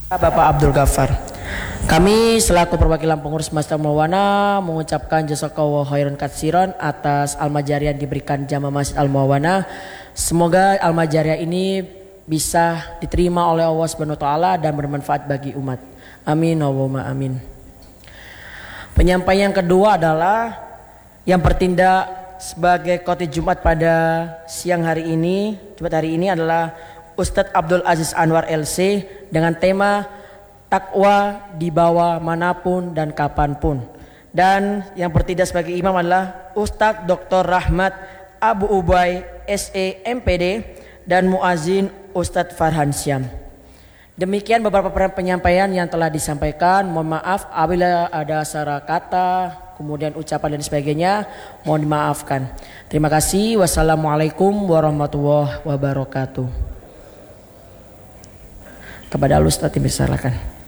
Bapak Abdul Ghaffar. Kami selaku perwakilan pengurus Masjid Al-Muawana mengucapkan jazakallahu khairan katsiran atas almajariyah yang diberikan jamaah Masjid Al-Muawana. Semoga almajariyah ini bisa diterima oleh Allah Subhanahu wa taala dan bermanfaat bagi umat. Amin Allahumma amin. Penyampaian yang kedua adalah yang bertindak sebagai khotib Jumat pada siang hari ini, Jumat hari ini adalah Ustadz Abdul Aziz Anwar LC dengan tema takwa dibawa manapun dan kapanpun. Dan yang bertindak sebagai imam adalah Ustadz Dr. Rahmat Abu Ubay SE MPD dan muazin Ustadz Farhan Syam. Demikian beberapa penyampaian yang telah disampaikan. Mohon maaf apabila ada salah kata, kemudian ucapan dan sebagainya, mohon dimaafkan. Terima kasih. Wassalamualaikum warahmatullahi wabarakatuh. Kepada Ustadz dipersilakan.